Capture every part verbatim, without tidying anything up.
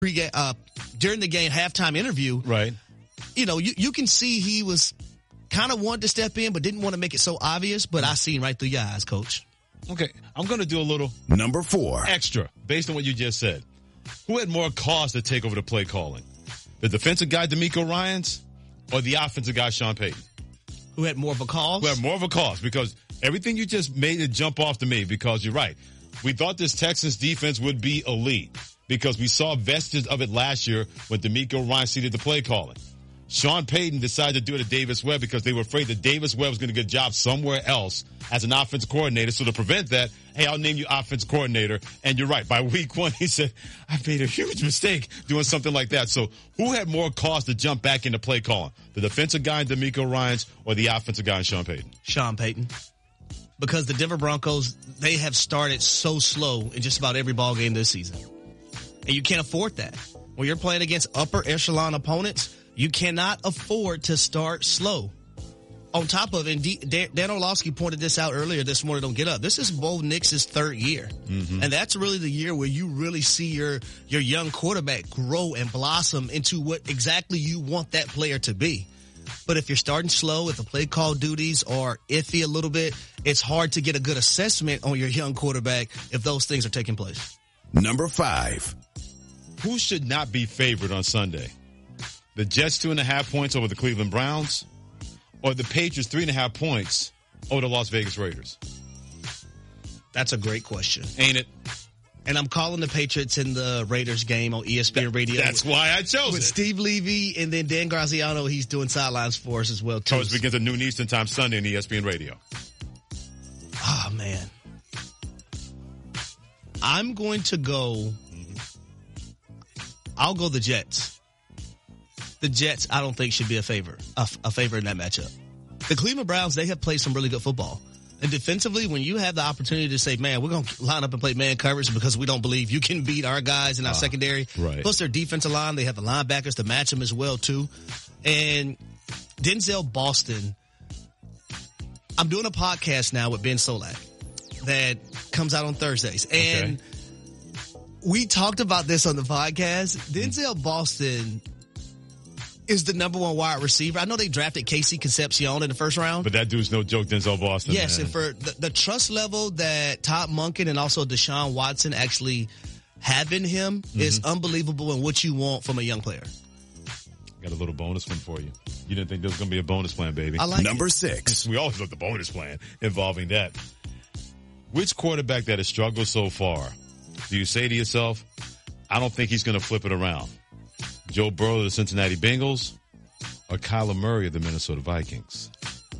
pre uh, during the game halftime interview, right? You know, you, you can see he was kind of wanted to step in, but didn't want to make it so obvious. But I seen right through your eyes, Coach. Okay, I'm going to do a little number four extra based on what you just said. Who had more cause to take over the play calling? The defensive guy, DeMeco Ryans, or the offensive guy, Sean Payton? Who had more of a cause? Who had more of a cause? Because everything you just made it jump off to me, because you're right. We thought this Texans defense would be elite because we saw vestiges of it last year when DeMeco Ryans seated the play calling. Sean Payton decided to do it at Davis Webb because they were afraid that Davis Webb was going to get a job somewhere else as an offensive coordinator. So to prevent that, hey, I'll name you offensive coordinator. And you're right. By week one, he said, I made a huge mistake doing something like that. So who had more cause to jump back into play calling? The defensive guy in DeMeco Ryans or the offensive guy in Sean Payton? Sean Payton. Because the Denver Broncos, they have started so slow in just about every ball game this season. And you can't afford that. When you're playing against upper echelon opponents, you cannot afford to start slow. On top of it, and D- Dan Orlovsky pointed this out earlier this morning on Get Up. This is Bo Nix's third year. Mm-hmm. And that's really the year where you really see your, your young quarterback grow and blossom into what exactly you want that player to be. But if you're starting slow, if the play call duties are iffy a little bit, it's hard to get a good assessment on your young quarterback if those things are taking place. Number five. Who should not be favored on Sunday? The Jets two and a half points over the Cleveland Browns, or the Patriots three and a half points over the Las Vegas Raiders? That's a great question. Ain't it? And I'm calling the Patriots in the Raiders game on E S P N Radio. That's with, why I chose with it. With Steve Levy and then Dan Graziano, he's doing sidelines for us as well, too. So it begins at noon Eastern Time Sunday on E S P N Radio. Oh, man. I'm going to go, I'll go the Jets. The Jets, I don't think, should be a favor, a, a favor in that matchup. The Cleveland Browns, they have played some really good football. And defensively, when you have the opportunity to say, man, we're going to line up and play man coverage because we don't believe you can beat our guys in our uh, secondary. Right. Plus their defensive line, they have the linebackers to match them as well, too. And Denzel Boston, I'm doing a podcast now with Ben Solak that comes out on Thursdays. And okay. we talked about this on the podcast. Denzel Boston is the number one wide receiver. I know they drafted Casey Concepcion in the first round. But that dude's no joke, Denzel Boston. Yes, man. and for the, the trust level that Todd Monken and also Deshaun Watson actually have in him mm-hmm. is unbelievable and what you want from a young player. Got a little bonus one for you. You didn't think there was going to be a bonus plan, baby. I like Number it. six. We always love the bonus plan involving that. Which quarterback that has struggled so far, do you say to yourself, I don't think he's going to flip it around? Joe Burrow of the Cincinnati Bengals or Kyler Murray of the Minnesota Vikings?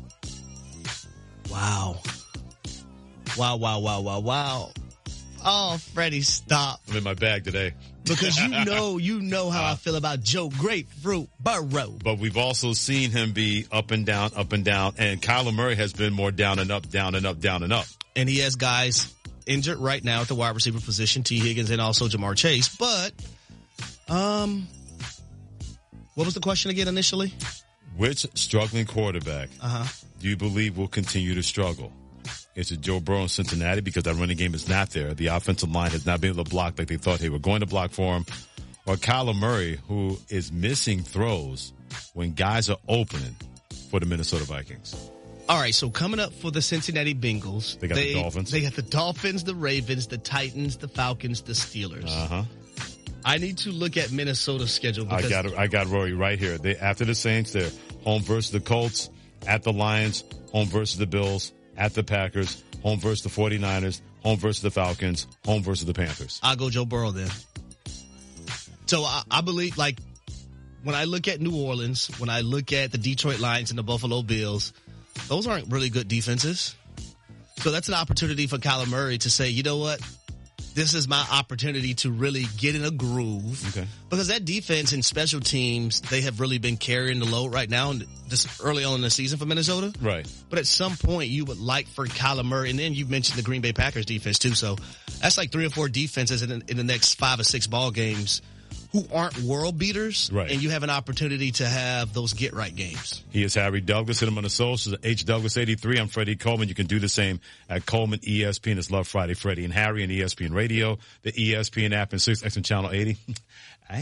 Wow. Wow, wow, wow, wow, wow. Oh, Freddie, stop. I'm in my bag today. Because you know, you know how uh, I feel about Joe Grapefruit Burrow. But we've also seen him be up and down, up and down. And Kyler Murray has been more down and up, down and up, down and up. And he has guys injured right now at the wide receiver position, T. Higgins and also Jamar Chase. But, um, what was the question again initially? Which struggling quarterback uh-huh. do you believe will continue to struggle? Is it Joe Burrow in Cincinnati because that running game is not there? The offensive line has not been able to block like they thought they were going to block for him. Or Kyler Murray, who is missing throws when guys are opening for the Minnesota Vikings? All right, so coming up for the Cincinnati Bengals. They got they, the Dolphins. They got the Dolphins, the Ravens, the Titans, the Falcons, the Steelers. Uh-huh. I need to look at Minnesota's schedule. I got it. I got Rory right here. They after the Saints, they're home versus the Colts, at the Lions, home versus the Bills, at the Packers, home versus the 49ers, home versus the Falcons, home versus the Panthers. I'll go Joe Burrow then. So I, I believe, like, when I look at New Orleans, when I look at the Detroit Lions and the Buffalo Bills, those aren't really good defenses. So that's an opportunity for Kyler Murray to say, you know what? This is my opportunity to really get in a groove. Okay. Because that defense and special teams, they have really been carrying the load right now, this early on in the season for Minnesota. Right. But at some point, you would like for Kyler Murray, and then you mentioned the Green Bay Packers defense too. So that's like three or four defenses in, in the next five or six ball games who aren't world beaters. Right. And you have an opportunity to have those get right games. He is Harry Douglas. Hit him on the socials at H Douglas eighty-three. I'm Freddie Coleman. You can do the same at Coleman E S P N. It's Love Friday, Freddie and Harry and E S P N Radio, the E S P N app, and six X M Channel eighty.